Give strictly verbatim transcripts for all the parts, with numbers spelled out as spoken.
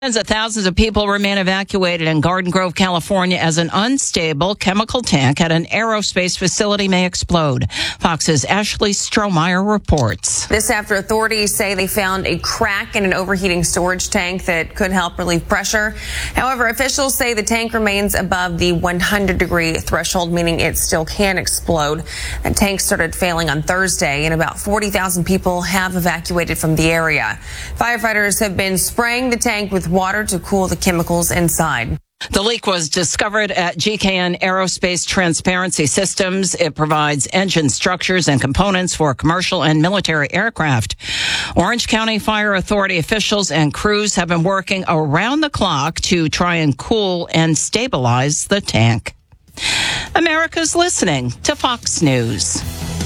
Tens of thousands of people remain evacuated in Garden Grove, California, as an unstable chemical tank at an aerospace facility may explode. Fox's Ashley Strohmeyer reports. This after authorities say they found a crack in an overheating storage tank that could help relieve pressure. However, officials say the tank remains above the one hundred degree threshold, meaning it still can explode. The tank started failing on Thursday, and about forty thousand people have evacuated from the area. Firefighters have been spraying the tank with water to cool the chemicals inside. The leak was discovered at G K N Aerospace Transparency Systems. It provides engine structures and components for commercial and military aircraft. Orange County Fire Authority officials and crews have been working around the clock to try and cool and stabilize the tank. America's listening to Fox News.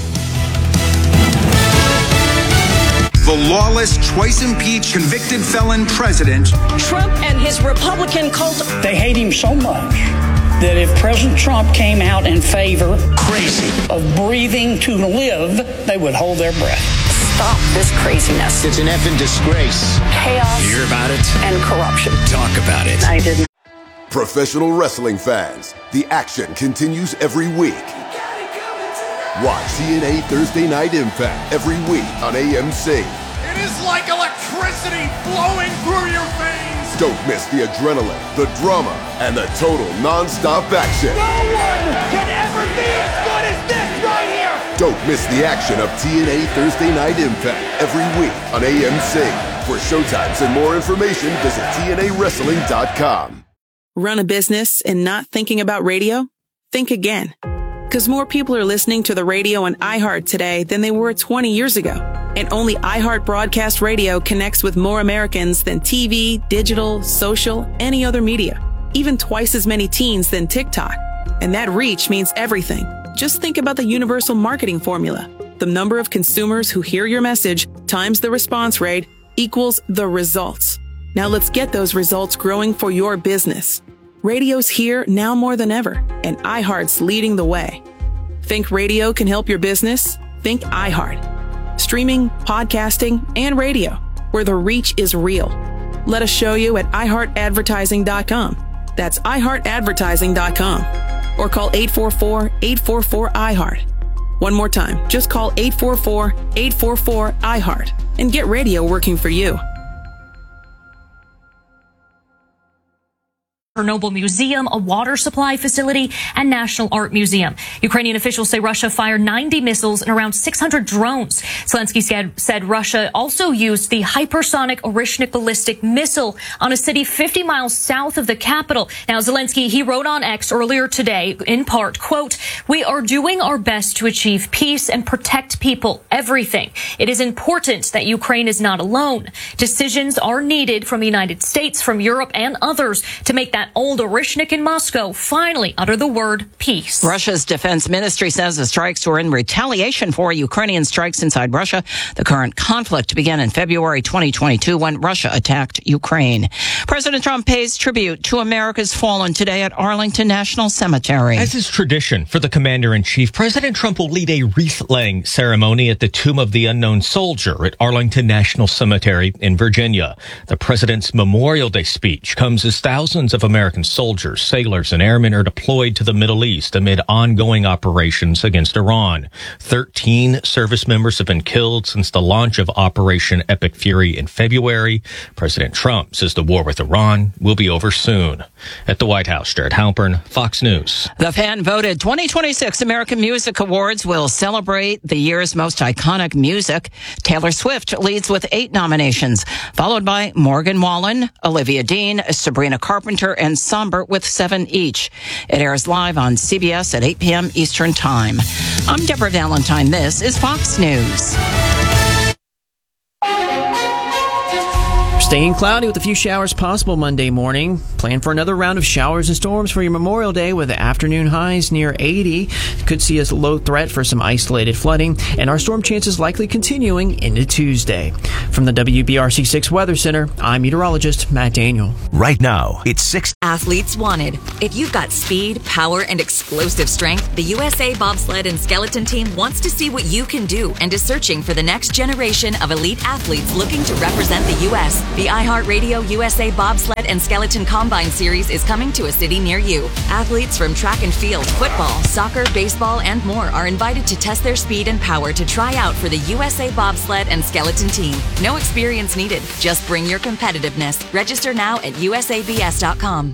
The lawless, twice-impeached, convicted felon president. Trump and his Republican cult. They hate him so much that if President Trump came out in favor Crazy. of breathing to live, they would hold their breath. Stop this craziness. It's an effing disgrace. Chaos. You hear about it? And corruption. Talk about it. I didn't. Professional wrestling fans, the action continues every week. Watch T N A Thursday Night Impact every week on A M C. It is like electricity flowing through your veins. Don't miss the adrenaline, the drama, and the total non-stop action. No one can ever be as good as this right here. Don't miss the action of T N A Thursday Night Impact every week on A M C. For showtimes and more information, visit T N A wrestling dot com. Run a business and not thinking about radio? Think again. Because more people are listening to the radio on iHeart today than they were twenty years ago. And only iHeart Broadcast Radio connects with more Americans than T V, digital, social, any other media. Even twice as many teens than TikTok. And that reach means everything. Just think about the universal marketing formula. The number of consumers who hear your message times the response rate equals the results. Now let's get those results growing for your business. Radio's here now more than ever, and iHeart's leading the way. Think radio can help your business? Think iHeart. Streaming, podcasting, and radio, where the reach is real. Let us show you at i heart advertising dot com. That's i heart advertising dot com. Or call eight four four, eight four four, I heart. One more time, just call eight four four, eight four four, I heart and get radio working for you. Chernobyl Museum, a water supply facility, and National Art Museum. Ukrainian officials say Russia fired ninety missiles and around six hundred drones. Zelensky said, said Russia also used the hypersonic Orishnik ballistic missile on a city fifty miles south of the capital. Now, Zelensky, he wrote on X earlier today, in part, quote, "We are doing our best to achieve peace and protect people, everything. It is important that Ukraine is not alone. Decisions are needed from the United States, from Europe, and others to make that old Orishnik in Moscow finally utter the word peace." Russia's defense ministry says the strikes were in retaliation for Ukrainian strikes inside Russia. The current conflict began in February twenty twenty-two when Russia attacked Ukraine. President Trump pays tribute to America's fallen today at Arlington National Cemetery. As is tradition for the commander-in-chief, President Trump will lead a wreath-laying ceremony at the Tomb of the Unknown Soldier at Arlington National Cemetery in Virginia. The president's Memorial Day speech comes as thousands of Americans American soldiers, sailors, and airmen are deployed to the Middle East amid ongoing operations against Iran. Thirteen service members have been killed since the launch of Operation Epic Fury in February. President Trump says the war with Iran will be over soon. At the White House, Jared Halpern, Fox News. The fan-voted twenty twenty-six American Music Awards will celebrate the year's most iconic music. Taylor Swift leads with eight nominations, followed by Morgan Wallen, Olivia Dean, Sabrina Carpenter, and Somber with seven each. It airs live on C B S at eight p.m. Eastern Time. I'm Deborah Valentine. This is Fox News. Staying cloudy with a few showers possible Monday morning. Plan for another round of showers and storms for your Memorial Day with the afternoon highs near eighty. Could see a low threat for some isolated flooding, and our storm chances likely continuing into Tuesday. From the W B R C six Weather Center, I'm meteorologist Matt Daniel. Right now, it's six. Athletes wanted. If you've got speed, power, and explosive strength, the U S A Bobsled and Skeleton Team wants to see what you can do and is searching for the next generation of elite athletes looking to represent the U S The iHeartRadio U S A Bobsled and Skeleton Combine Series is coming to a city near you. Athletes from track and field, football, soccer, baseball, and more are invited to test their speed and power to try out for the U S A Bobsled and Skeleton team. No experience needed. Just bring your competitiveness. Register now at U S A B S dot com.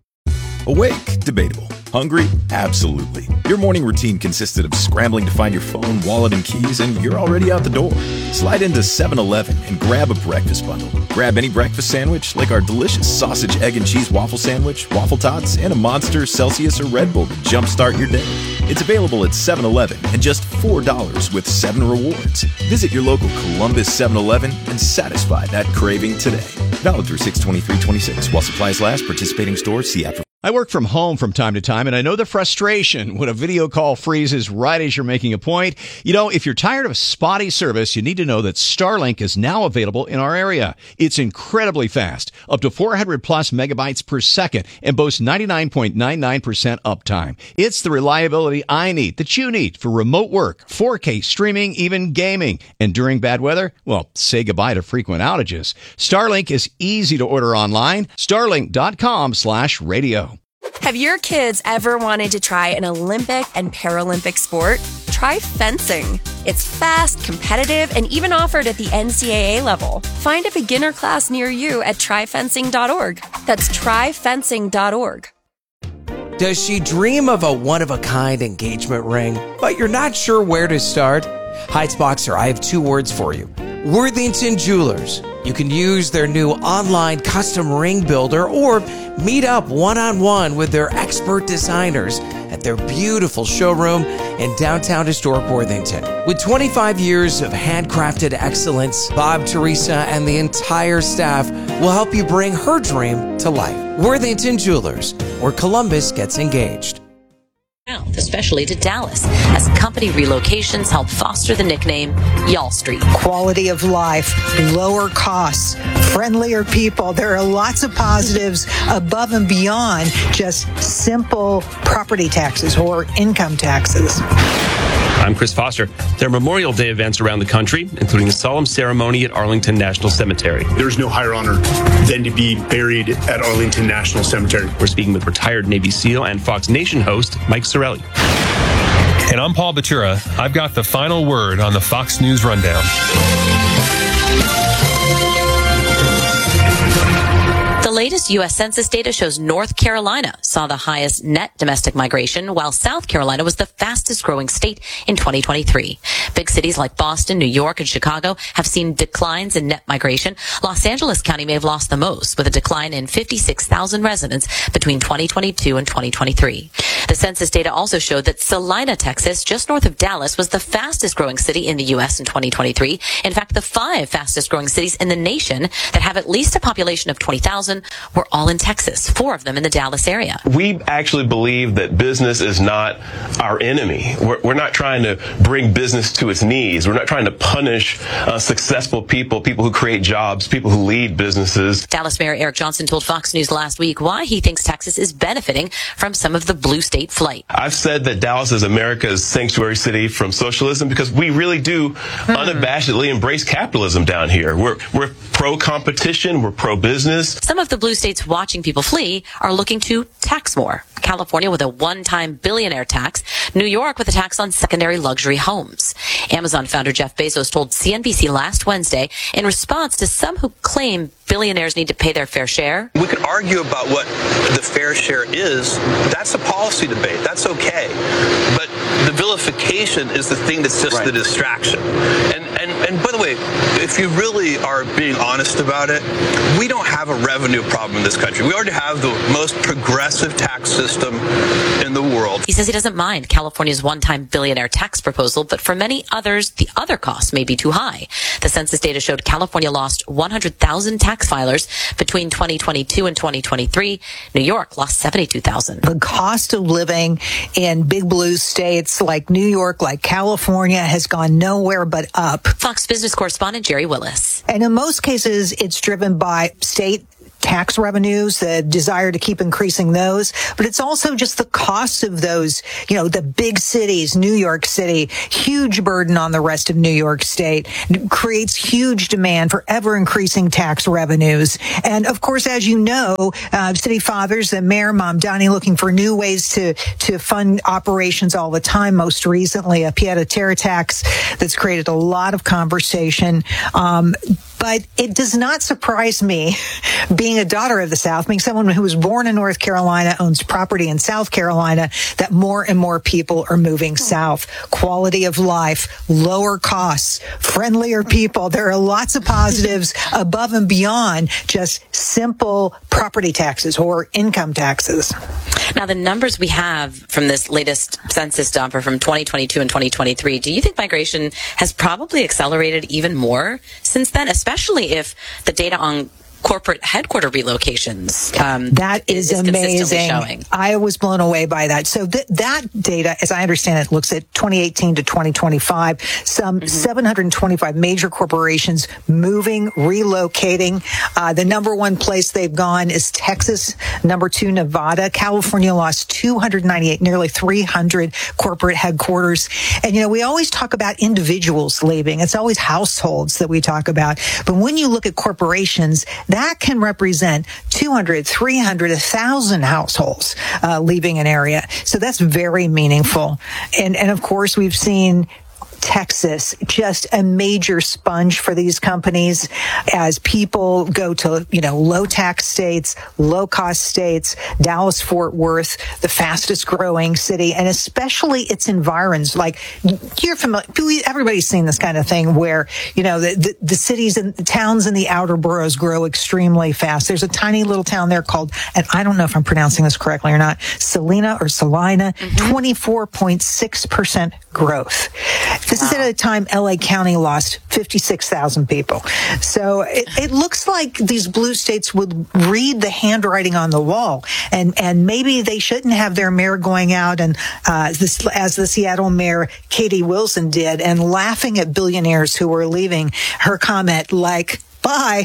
Awake? Debatable. Hungry? Absolutely. Your morning routine consisted of scrambling to find your phone, wallet, and keys, and you're already out the door. Slide into seven eleven and grab a breakfast bundle. Grab any breakfast sandwich, like our delicious sausage, egg, and cheese waffle sandwich, waffle tots, and a Monster, Celsius, or Red Bull to jumpstart your day. It's available at seven eleven and just four dollars with seven rewards. Visit your local Columbus seven eleven and satisfy that craving today. Valid through six twenty-three twenty-six. While supplies last, participating stores, see after. I work from home from time to time, and I know the frustration when a video call freezes right as you're making a point. You know, if you're tired of spotty service, you need to know that Starlink is now available in our area. It's incredibly fast, up to four hundred plus megabytes per second, and boasts ninety-nine point nine nine percent uptime. It's the reliability I need, that you need, for remote work, four K streaming, even gaming. And during bad weather, well, say goodbye to frequent outages. Starlink is easy to order online. Starlink.com slash radio. Have your kids ever wanted to try an Olympic and Paralympic sport? Try fencing. It's fast, competitive, and even offered at the N C double A level. Find a beginner class near you at try fencing dot org. That's try fencing dot org. Does she dream of a one-of-a-kind engagement ring, but you're not sure where to start? Heights Boxer, I have two words for you. Worthington Jewelers. You can use their new online custom ring builder or meet up one-on-one with their expert designers at their beautiful showroom in downtown historic Worthington. With twenty-five years of handcrafted excellence, Bob, Teresa, and the entire staff will help you bring her dream to life. Worthington Jewelers, where Columbus gets engaged. Especially to Dallas, as company relocations help foster the nickname Y'all Street. Quality of life, lower costs, friendlier people. There are lots of positives above and beyond just simple property taxes or income taxes. I'm Chris Foster. There are Memorial Day events around the country, including a solemn ceremony at Arlington National Cemetery. There's no higher honor than to be buried at Arlington National Cemetery. We're speaking with retired Navy SEAL and Fox Nation host Mike Sorelli. And I'm Paul Batura. I've got the final word on the Fox News Rundown. The latest U S Census data shows North Carolina saw the highest net domestic migration, while South Carolina was the fastest growing state in twenty twenty-three. Big cities like Boston, New York, and Chicago have seen declines in net migration. Los Angeles County may have lost the most, with a decline in fifty-six thousand residents between twenty twenty-two and twenty twenty-three. The census data also showed that Salina, Texas, just north of Dallas, was the fastest growing city in the U S in twenty twenty-three. In fact, the five fastest growing cities in the nation that have at least a population of twenty thousand were all in Texas, four of them in the Dallas area. We actually believe that business is not our enemy. We're, we're not trying to bring business to its knees. We're not trying to punish uh, successful people, people who create jobs, people who lead businesses. Dallas Mayor Eric Johnson told Fox News last week why he thinks Texas is benefiting from some of the blue state flight. I've said that Dallas is America's sanctuary city from socialism because we really do hmm. unabashedly embrace capitalism down here. We're, we're pro-competition. We're pro-business. Some of the blue states watching people flee are looking to tax more. California with a one-time billionaire tax, New York with a tax on secondary luxury homes. Amazon founder Jeff Bezos told C N B C last Wednesday, in response to some who claim billionaires need to pay their fair share. We could argue about what the fair share is. That's a policy debate. That's okay. But the vilification is the thing that's just right. the distraction. And, and, and by the way, if you really are being honest about it, we don't have a revenue problem in this country. We already have the most progressive tax system in the world. He says he doesn't mind California's one-time billionaire tax proposal, but for many others, the other costs may be too high. The census data showed California lost one hundred thousand tax filers between twenty twenty-two and twenty twenty-three. New York lost seventy-two thousand. The cost of living in big blue states like New York, like California, has gone nowhere but up. Fox Business correspondent Jerry Willis. And in most cases, it's driven by state tax revenues, the desire to keep increasing those, but it's also just the cost of those, you know, the big cities, New York City, huge burden on the rest of New York State, creates huge demand for ever increasing tax revenues. And of course, as you know, uh, city fathers, the mayor, Mamdani, looking for new ways to, to fund operations all the time. Most recently, a pied-à-terre tax that's created a lot of conversation. Um, But it does not surprise me, being a daughter of the South, being someone who was born in North Carolina, owns property in South Carolina, that more and more people are moving south. Quality of life, lower costs, friendlier people. There are lots of positives above and beyond just simple property taxes or income taxes. Now, the numbers we have from this latest census dumper from twenty twenty-two and twenty twenty-three, do you think migration has probably accelerated even more since then, especially if the data on corporate headquarter relocations um, that is, is amazing. Showing. I was blown away by that. So th- that data, as I understand it, looks at twenty eighteen to twenty twenty-five. Some mm-hmm. seven hundred twenty-five major corporations moving, relocating. Uh, the number one place they've gone is Texas. Number two, Nevada. California lost two hundred ninety-eight, nearly three hundred corporate headquarters. And, you know, we always talk about individuals leaving. It's always households that we talk about. But when you look at corporations, that can represent two hundred, three hundred, one thousand households uh, leaving an area. So that's very meaningful. And, and of course, we've seen Texas, just a major sponge for these companies as people go to, you know, low tax states, low cost states, Dallas, Fort Worth, the fastest growing city, and especially its environs. Like, you're familiar, everybody's seen this kind of thing where, you know, the, the, the cities and the towns in the outer boroughs grow extremely fast. There's a tiny little town there called, and I don't know if I'm pronouncing this correctly or not, Salina or Salina, mm-hmm. twenty-four point six percent growth. This wow. is at a time L A County lost fifty-six thousand people. So it, it looks like these blue states would read the handwriting on the wall, and, and maybe they shouldn't have their mayor going out and uh, this, as the Seattle mayor Katie Wilson did, and laughing at billionaires who were leaving. Her comment like, bye,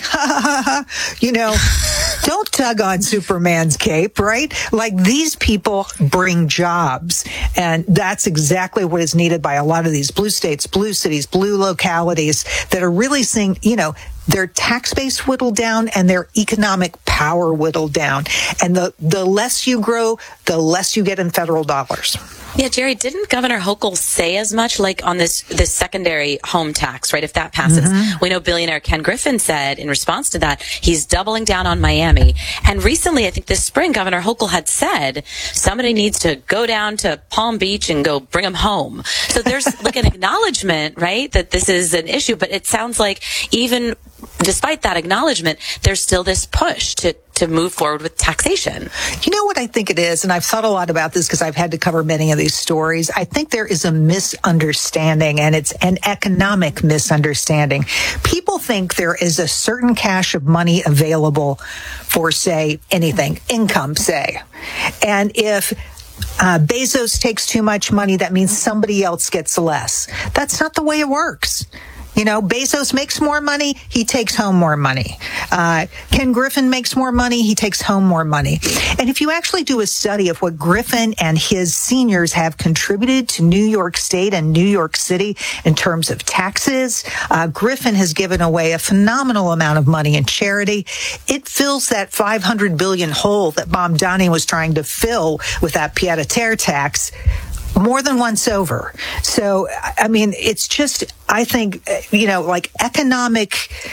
you know, don't tug on Superman's cape, right? Like, these people bring jobs, and that's exactly what is needed by a lot of these blue states, blue cities, blue localities that are really seeing, you know, their tax base whittled down and their economic power whittled down. And the, the less you grow, the less you get in federal dollars. Yeah, Jerry, didn't Governor Hochul say as much, like on this this secondary home tax, right? If that passes, mm-hmm. we know billionaire Ken Griffin said in response to that, he's doubling down on Miami. And recently, I think this spring, Governor Hochul had said somebody needs to go down to Palm Beach and go bring them home. So there's like an acknowledgement, right, that this is an issue. But it sounds like even despite that acknowledgement, there's still this push to to move forward with taxation. You know what I think it is, and I've thought a lot about this because I've had to cover many of these stories. I think there is a misunderstanding, and it's an economic misunderstanding. People think there is a certain cache of money available for, say, anything, income, say. And if Uh, Bezos takes too much money, that means somebody else gets less. That's not the way it works. You know, Bezos makes more money, he takes home more money. Uh, Ken Griffin makes more money, he takes home more money. And if you actually do a study of what Griffin and his seniors have contributed to New York State and New York City in terms of taxes, uh, Griffin has given away a phenomenal amount of money in charity. It fills that five hundred billion dollars hole that Mamdani was trying to fill with that pied-à-terre tax more than once over. So, I mean, it's just, I think, you know, like economic,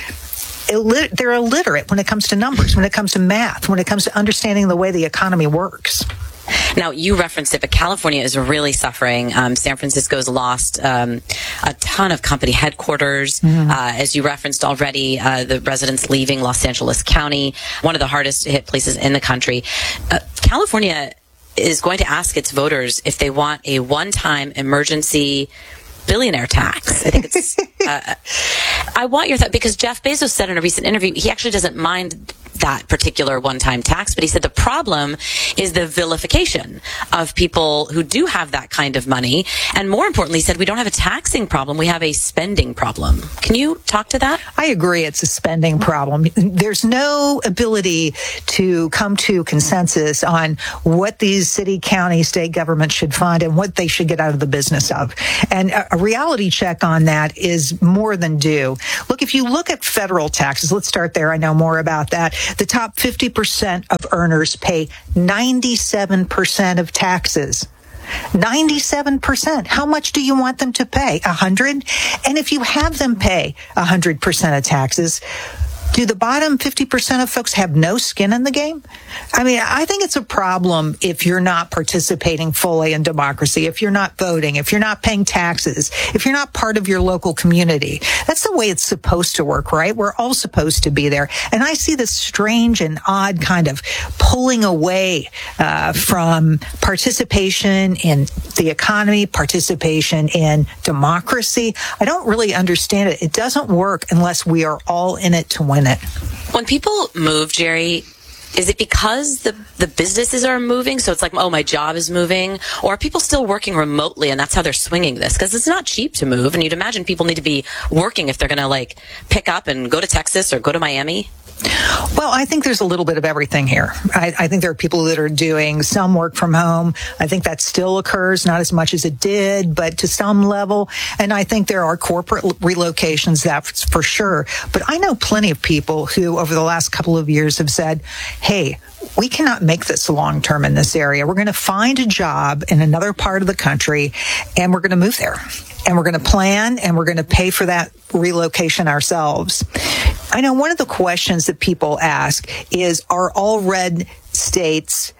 illit- they're illiterate when it comes to numbers, when it comes to math, when it comes to understanding the way the economy works. Now, you referenced it, but California is really suffering. Um, San Francisco's lost um, a ton of company headquarters. Mm-hmm. Uh, as you referenced already, uh, the residents leaving Los Angeles County, one of the hardest hit places in the country. Uh, California is going to ask its voters if they want a one-time emergency billionaire tax. I think it's uh, I want your thought, because Jeff Bezos said in a recent interview he actually doesn't mind that particular one-time tax, but he said the problem is the vilification of people who do have that kind of money. And more importantly, he said we don't have a taxing problem, we have a spending problem. Can you talk to that? I agree, it's a spending problem. There's no ability to come to consensus on what these city, county, state governments should fund and what they should get out of the business of. And a reality check on that is more than due. Look, if you look at federal taxes, let's start there. I know more about that. The top fifty percent of earners pay ninety-seven percent of taxes. ninety-seven percent. How much do you want them to pay? A hundred? And if you have them pay a hundred percent of taxes, do the bottom fifty percent of folks have no skin in the game? I mean, I think it's a problem if you're not participating fully in democracy, if you're not voting, if you're not paying taxes, if you're not part of your local community. That's the way it's supposed to work, right? We're all supposed to be there. And I see this strange and odd kind of pulling away uh, from participation in the economy, participation in democracy. I don't really understand it. It doesn't work unless we are all in it to win it. When people move, Jerry, is it because the, the businesses are moving? So it's like, oh, my job is moving? Or are people still working remotely and that's how they're swinging this? Because it's not cheap to move. And you'd imagine people need to be working if they're going to like pick up and go to Texas or go to Miami. Well, I think there's a little bit of everything here. I, I think there are people that are doing some work from home. I think that still occurs, not as much as it did, but to some level. And I think there are corporate relocations, that's for sure. But I know plenty of people who over the last couple of years have said, hey, we cannot make this long term in this area. We're going to find a job in another part of the country and we're going to move there. And we're going to plan and we're going to pay for that relocation ourselves. I know one of the questions that people ask is, are all red states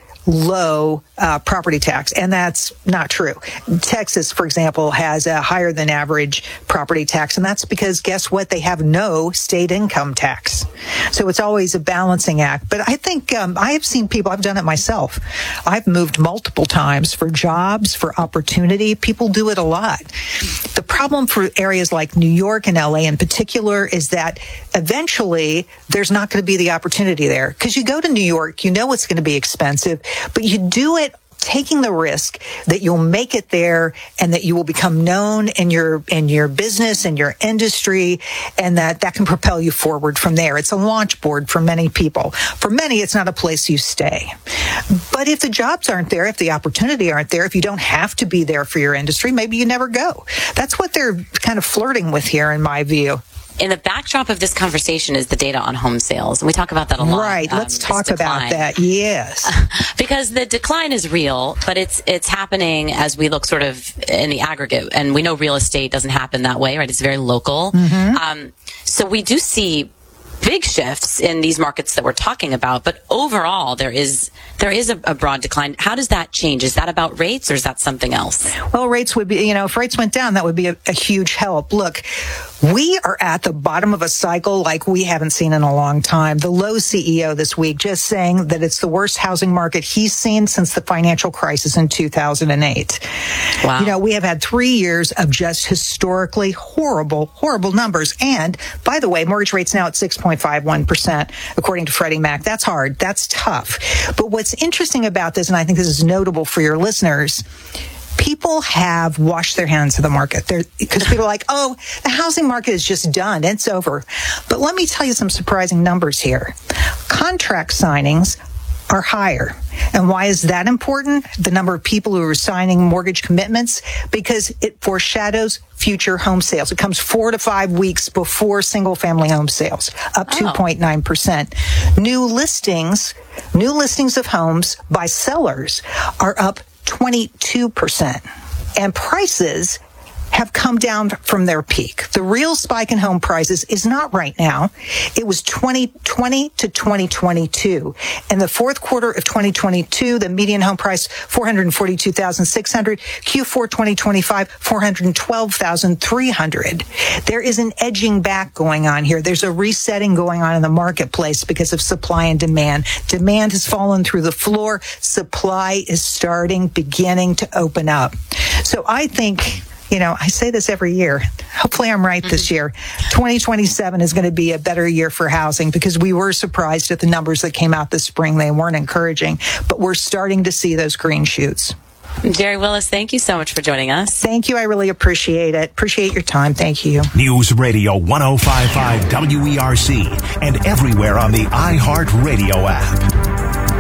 low uh, property tax? And that's not true. Texas, for example, has a higher than average property tax. And that's because, guess what? They have no state income tax. So it's always a balancing act. But I think um, I have seen people, I've done it myself. I've moved multiple times for jobs, for opportunity. People do it a lot. The problem for areas like New York and L A in particular is that eventually there's not going to be the opportunity there. Because you go to New York, you know it's going to be expensive, but you do it taking the risk that you'll make it there and that you will become known in your in your business and your industry, and that that can propel you forward from there. It's a launch board for many people. For many, it's not a place you stay. But if the jobs aren't there, if the opportunity aren't there, if you don't have to be there for your industry, maybe you never go. That's what they're kind of flirting with here, in my view. In the backdrop of this conversation is the data on home sales. And we talk about that a lot. Right. Let's um, talk about that. Yes. Because the decline is real, but it's it's happening as we look sort of in the aggregate. And we know real estate doesn't happen that way, right? It's very local. Mm-hmm. Um, so we do see big shifts in these markets that we're talking about, but overall there is there is a, a broad decline. How does that change? Is that about rates or is that something else? Well, rates would be, you know, if rates went down, that would be a, a huge help. Look, we are at the bottom of a cycle like we haven't seen in a long time. The Lowe's C E O this week just saying that it's the worst housing market he's seen since the financial crisis in two thousand eight. Wow. You know, we have had three years of just historically horrible, horrible numbers. And by the way, mortgage rates now at six point five one percent, according to Freddie Mac. That's hard. That's tough. But what's interesting about this, and I think this is notable for your listeners, people have washed their hands of the market. They're, because people are like, oh, the housing market is just done. It's over. But let me tell you some surprising numbers here. Contract signings are higher. And why is that important? The number of people who are signing mortgage commitments, because it foreshadows future home sales. It comes four to five weeks before single family home sales, up two point nine percent. New listings, new listings of homes by sellers are up twenty-two percent. And prices have come down from their peak. The real spike in home prices is not right now. It was twenty twenty to twenty twenty-two. In the fourth quarter of twenty twenty-two, the median home price, four hundred forty-two thousand six hundred dollars. Q four twenty twenty-five, four hundred twelve thousand three hundred dollars. There is an edging back going on here. There's a resetting going on in the marketplace because of supply and demand. Demand has fallen through the floor. Supply is starting, beginning to open up. So I think you know, I say this every year. Hopefully I'm right this year. twenty twenty-seven is going to be a better year for housing because we were surprised at the numbers that came out this spring. They weren't encouraging, but we're starting to see those green shoots. Jerry Willis, thank you so much for joining us. Thank you. I really appreciate it. Appreciate your time. Thank you. News Radio one oh five point five W E R C and everywhere on the iHeartRadio app.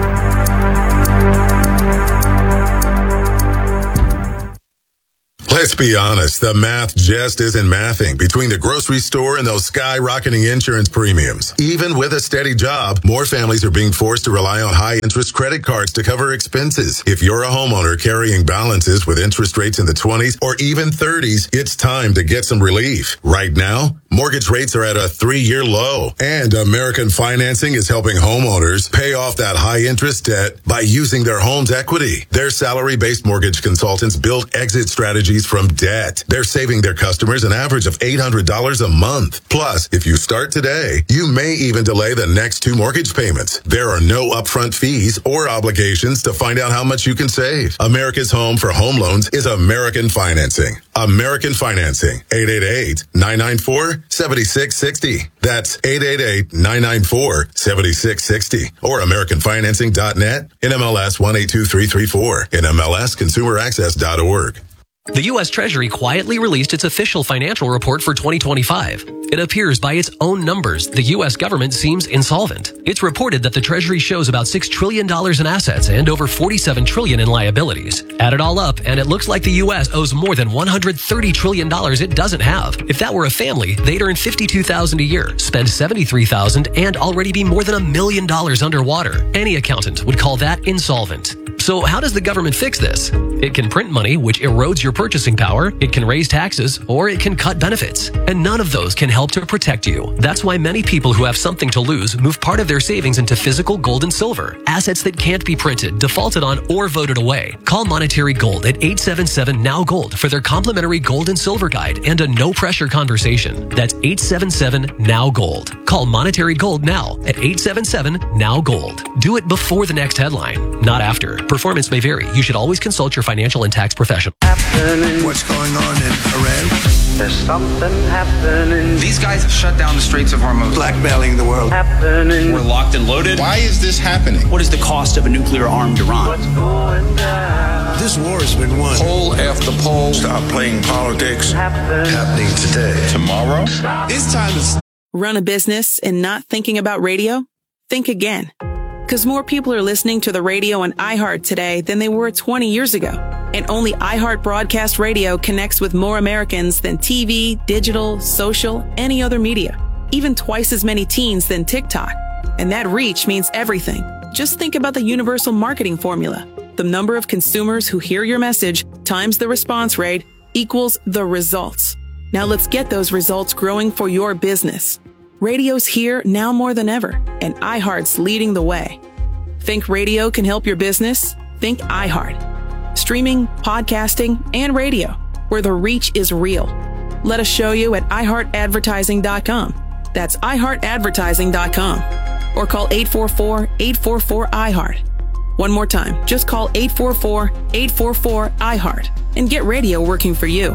Let's be honest, the math just isn't mathing between the grocery store and those skyrocketing insurance premiums. Even with a steady job, more families are being forced to rely on high-interest credit cards to cover expenses. If you're a homeowner carrying balances with interest rates in the twenties or even thirties, it's time to get some relief. Right now, mortgage rates are at a three-year low, and American Financing is helping homeowners pay off that high-interest debt by using their home's equity. Their salary-based mortgage consultants build exit strategies from debt. They're saving their customers an average of eight hundred dollars a month. Plus, if you start today, you may even delay the next two mortgage payments. There are no upfront fees or obligations to find out how much you can save. America's home for home loans is American Financing. American Financing. eight eight eight, nine nine four, seven six six zero. That's eight eight eight, nine nine four, seven six six zero. Or American Financing dot net. N M L S one eight two three three four. N M L S consumer access dot org. The U S Treasury quietly released its official financial report for twenty twenty-five. It appears by its own numbers, the U S government seems insolvent. It's reported that the Treasury shows about six trillion dollars in assets and over forty-seven trillion dollars in liabilities. Add it all up, and it looks like the U S owes more than one hundred thirty trillion dollars it doesn't have. If that were a family, they'd earn fifty-two thousand dollars a year, spend seventy-three thousand dollars, and already be more than a million dollars underwater. Any accountant would call that insolvent. So how does the government fix this? It can print money, which erodes your purchasing power, it can raise taxes, or it can cut benefits. And none of those can help to protect you. That's why many people who have something to lose move part of their savings into physical gold and silver, assets that can't be printed, defaulted on, or voted away. Call Monetary Gold at eight seven seven, N O W Gold for their complimentary gold and silver guide and a no-pressure conversation. That's eight seven seven, N O W Gold. Call Monetary Gold now at eight seven seven, N O W Gold. Do it before the next headline, not after. Performance may vary. You should always consult your financial and tax professional. What's going on in Iran? There's something happening. These guys have shut down the Straits of Hormuz. Blackmailing the world. Happening. We're locked and loaded. Why is this happening? What is the cost of a nuclear-armed Iran? What's going down? This war has been won. Poll after poll. Stop playing politics. Happening. Happening today. Tomorrow? It's time to... Run a business and not thinking about radio? Think again. Because more people are listening to the radio on iHeart today than they were twenty years ago. And only iHeart Broadcast Radio connects with more Americans than T V, digital, social, any other media. Even twice as many teens than TikTok. And that reach means everything. Just think about the universal marketing formula. The number of consumers who hear your message times the response rate equals the results. Now let's get those results growing for your business. Radio's here now more than ever, and iHeart's leading the way. Think radio can help your business? Think iHeart. Streaming, podcasting, and radio, where the reach is real. Let us show you at i heart advertising dot com. That's i heart advertising dot com. Or call eight four four, eight four four, I heart. One more time, just call eight four four, eight four four, I heart and get radio working for you.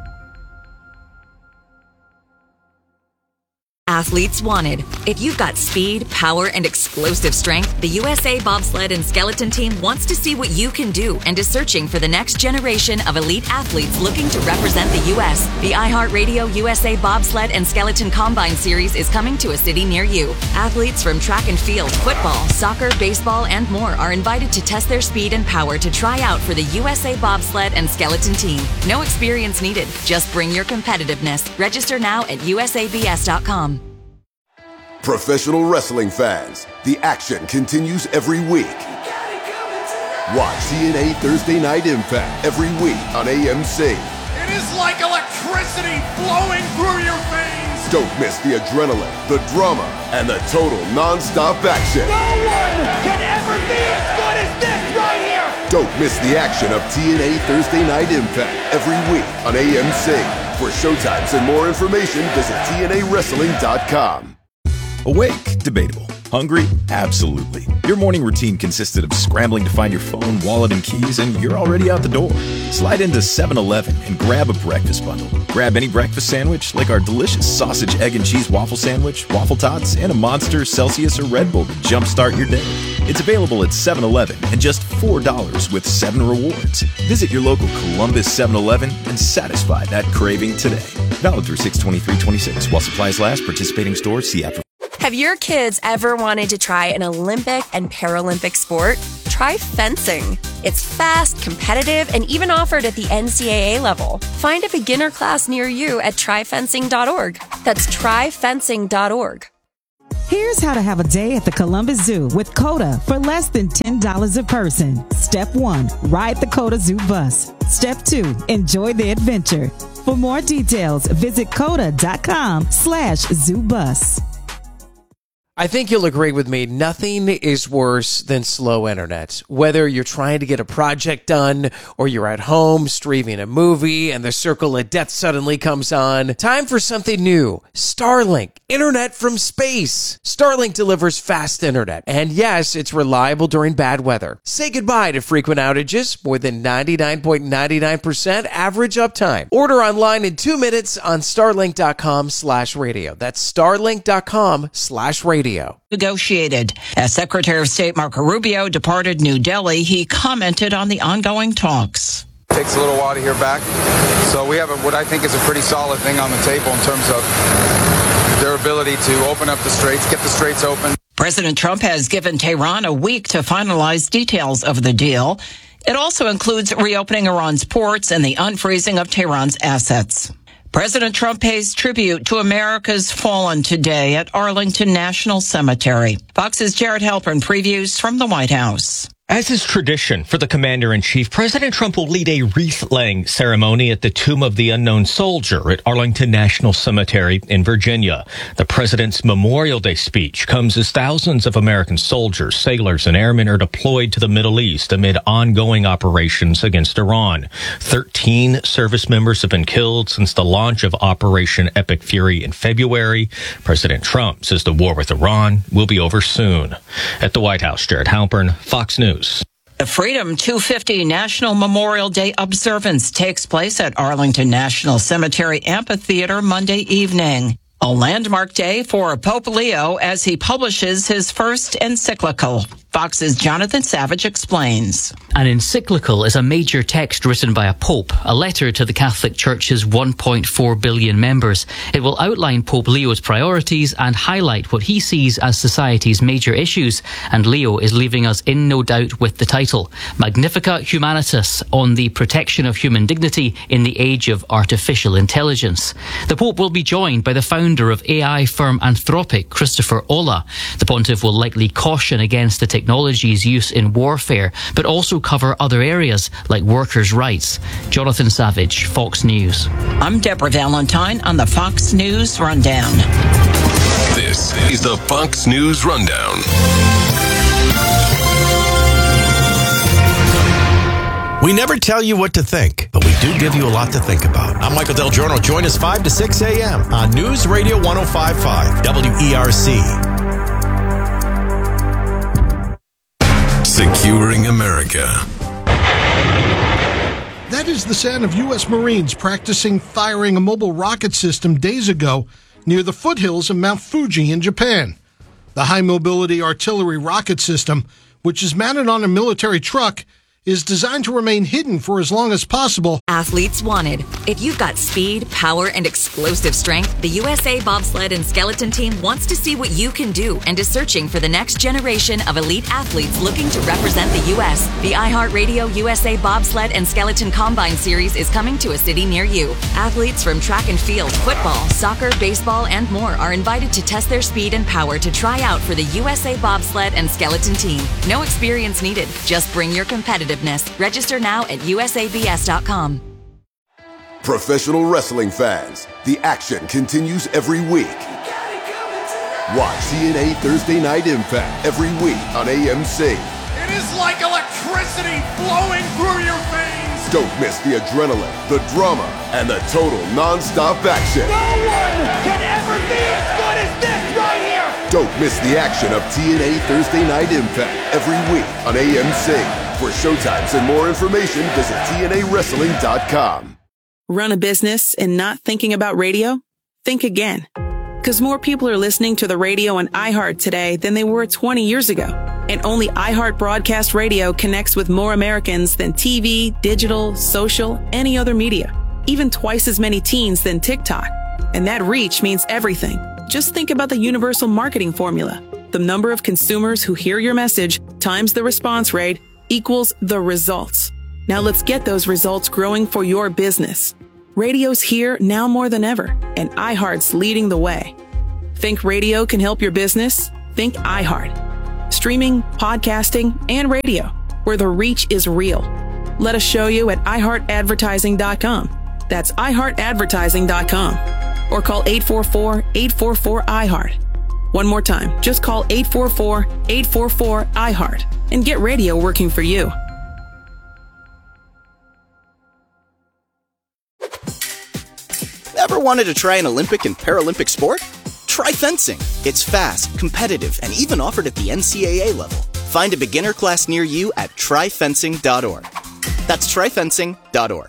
Athletes wanted. If you've got speed, power, and explosive strength, the U S A Bobsled and Skeleton Team wants to see what you can do and is searching for the next generation of elite athletes looking to represent the U S. The iHeartRadio U S A Bobsled and Skeleton Combine Series is coming to a city near you. Athletes from track and field, football, soccer, baseball, and more are invited to test their speed and power to try out for the U S A Bobsled and Skeleton Team. No experience needed. Just bring your competitiveness. Register now at U S A B S dot com. Professional wrestling fans, the action continues every week. Watch T N A Thursday Night Impact every week on A M C. It is like electricity flowing through your veins. Don't miss the adrenaline, the drama, and the total non-stop action. No one can ever be as good as this right here. Don't miss the action of T N A Thursday Night Impact every week on A M C. For showtimes and more information, visit T N A wrestling dot com. Awake, debatable. Hungry? Absolutely. Your morning routine consisted of scrambling to find your phone, wallet, and keys, and you're already out the door. Slide into seven eleven and grab a breakfast bundle. Grab any breakfast sandwich, like our delicious sausage, egg, and cheese waffle sandwich, waffle tots, and a Monster, Celsius, or Red Bull to jumpstart your day. It's available at seven eleven and just four dollars with seven rewards. Visit your local Columbus seven eleven and satisfy that craving today. Valid through six twenty-three twenty-six. While supplies last, participating stores, see app. Have your kids ever wanted to try an Olympic and Paralympic sport? Try fencing. It's fast, competitive, and even offered at the N C double A level. Find a beginner class near you at try fencing dot org. That's try fencing dot org. Here's how to have a day at the Columbus Zoo with COTA for less than ten dollars a person. Step one, ride the COTA Zoo bus. Step two, enjoy the adventure. For more details, visit COTA dot com slash zoo bus. I think you'll agree with me, nothing is worse than slow internet. Whether you're trying to get a project done or you're at home streaming a movie and the circle of death suddenly comes on, time for something new. Starlink, internet from space. Starlink delivers fast internet. And yes, it's reliable during bad weather. Say goodbye to frequent outages, more than ninety-nine point nine nine percent average uptime. Order online in two minutes on starlink dot com slash radio. That's starlink dot com slash radio. Negotiated. As Secretary of State Marco Rubio departed New Delhi, he commented on the ongoing talks. Takes a little while to hear back. So we have a, what I think is a pretty solid thing on the table in terms of their ability to open up the straits, get the straits open. President Trump has given Tehran a week to finalize details of the deal. It also includes reopening Iran's ports and the unfreezing of Tehran's assets. President Trump pays tribute to America's fallen today at Arlington National Cemetery. Fox's Jared Halpern previews from the White House. As is tradition for the commander-in-chief, President Trump will lead a wreath-laying ceremony at the Tomb of the Unknown Soldier at Arlington National Cemetery in Virginia. The president's Memorial Day speech comes as thousands of American soldiers, sailors, and airmen are deployed to the Middle East amid ongoing operations against Iran. Thirteen service members have been killed since the launch of Operation Epic Fury in February. President Trump says the war with Iran will be over soon. At the White House, Jared Halpern, Fox News. The Freedom two fifty National Memorial Day observance takes place at Arlington National Cemetery Amphitheater Monday evening. A landmark day for Pope Leo as he publishes his first encyclical. Fox's Jonathan Savage explains. An encyclical is a major text written by a pope, a letter to the Catholic Church's one point four billion members. It will outline Pope Leo's priorities and highlight what he sees as society's major issues. And Leo is leaving us in no doubt with the title, Magnificat Humanitas, on the protection of human dignity in the age of artificial intelligence. The Pope will be joined by the founder of A I firm Anthropic, Christopher Olah. The pontiff will likely caution against the technology's use in warfare, but also cover other areas like workers' rights. Jonathan Savage, Fox News. I'm Deborah Valentine on the Fox News Rundown. This is the Fox News Rundown. We never tell you what to think, but we do give you a lot to think about. I'm Michael Del Giorno. Join us five to six a.m. on News Radio one oh five point five W E R C. Securing America. That is the sound of U S Marines practicing firing a mobile rocket system days ago near the foothills of Mount Fuji in Japan. The high-mobility artillery rocket system, which is mounted on a military truck, is designed to remain hidden for as long as possible. Athletes wanted. If you've got speed, power, and explosive strength, the U S A Bobsled and Skeleton Team wants to see what you can do and is searching for the next generation of elite athletes looking to represent the U S. The iHeartRadio U S A Bobsled and Skeleton Combine Series is coming to a city near you. Athletes from track and field, football, soccer, baseball, and more are invited to test their speed and power to try out for the U S A Bobsled and Skeleton Team. No experience needed. Just bring your competitiveness. Register now at U S A B S dot com. Professional wrestling fans, the action continues every week. Watch T N A Thursday Night Impact every week on A M C. It is like electricity flowing through your veins. Don't miss the adrenaline, the drama, and the total non-stop action. No one can ever be as good as this right here. Don't miss the action of T N A Thursday Night Impact every week on A M C. For showtimes and more information, visit T N A wrestling dot com. Run a business and not thinking about radio? Think again. Because more people are listening to the radio on iHeart today than they were twenty years ago. And only iHeart Broadcast Radio connects with more Americans than T V, digital, social, any other media. Even twice as many teens than TikTok. And that reach means everything. Just think about the universal marketing formula. The number of consumers who hear your message times the response rate equals the results. Now let's get those results growing for your business. Radio's here now more than ever, and iHeart's leading the way. Think radio can help your business? Think iHeart. Streaming, podcasting, and radio, where the reach is real. Let us show you at i heart advertising dot com. That's i heart advertising dot com. Or call eight four four, eight four four, I heart. One more time, just call eight four four, eight four four, I heart and get radio working for you. Ever wanted to try an Olympic and Paralympic sport? Try fencing. It's fast, competitive, and even offered at the N C double A level. Find a beginner class near you at try fencing dot org. That's try fencing dot org.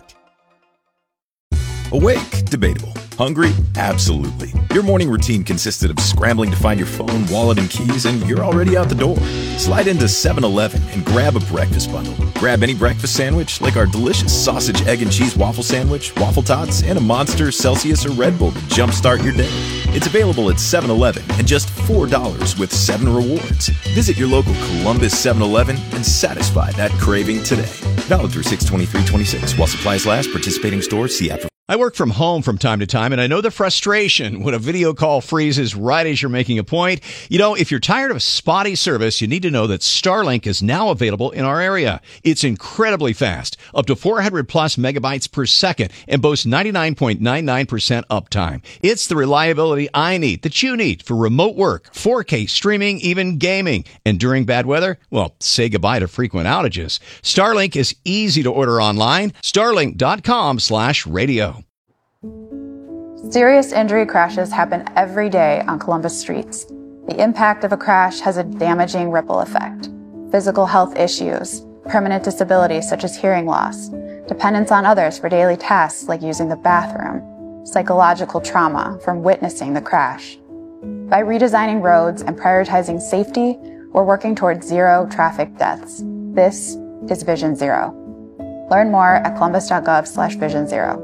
Awake? Debatable. Hungry? Absolutely. Your morning routine consisted of scrambling to find your phone, wallet, and keys, and you're already out the door. Slide into seven eleven and grab a breakfast bundle. Grab any breakfast sandwich, like our delicious sausage, egg, and cheese waffle sandwich, waffle tots, and a Monster, Celsius, or Red Bull to jumpstart your day. It's available at seven eleven and just four dollars with seven rewards. Visit your local Columbus seven eleven and satisfy that craving today. Valid through six twenty-three twenty-six. While supplies last, participating stores, see app for... I work from home from time to time, and I know the frustration when a video call freezes right as you're making a point. You know, if you're tired of spotty service, you need to know that Starlink is now available in our area. It's incredibly fast, up to four hundred plus megabytes per second, and boasts ninety-nine point nine nine percent uptime. It's the reliability I need, that you need, for remote work, four K streaming, even gaming. And during bad weather, well, say goodbye to frequent outages. Starlink is easy to order online. Starlink dot com slash radio. Serious injury crashes happen every day on Columbus streets. The impact of a crash has a damaging ripple effect. Physical health issues, permanent disabilities such as hearing loss, dependence on others for daily tasks like using the bathroom, psychological trauma from witnessing the crash. By redesigning roads and prioritizing safety, we're working towards zero traffic deaths. This is Vision Zero. Learn more at columbus dot gov slash vision zero.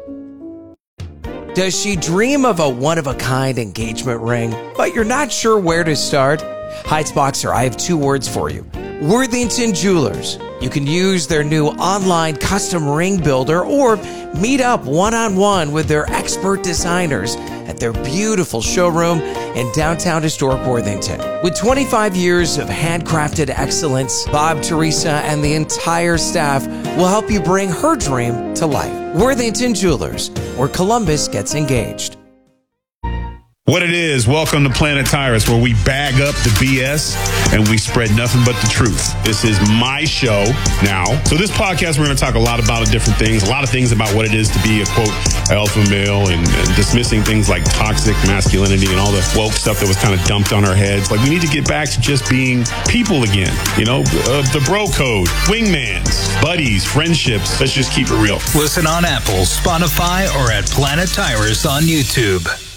Does she dream of a one-of-a-kind engagement ring, but you're not sure where to start? Heights Boxer, I have two words for you. Worthington Jewelers. You can use their new online custom ring builder or meet up one-on-one with their expert designers at their beautiful showroom in downtown historic Worthington. With twenty-five years of handcrafted excellence, Bob, Teresa, and the entire staff will help you bring her dream to life. Worthington Jewelers, where Columbus gets engaged. What it is, welcome to Planet Tyrus, where we bag up the B S and we spread nothing but the truth. This is my show now. So this podcast, we're going to talk a lot about different things, a lot of things about what it is to be a, quote, alpha male, and, and dismissing things like toxic masculinity and all the woke stuff that was kind of dumped on our heads. Like, we need to get back to just being people again, you know, uh, the bro code, wingmans, buddies, friendships. Let's just keep it real. Listen on Apple, Spotify, or at Planet Tyrus on YouTube.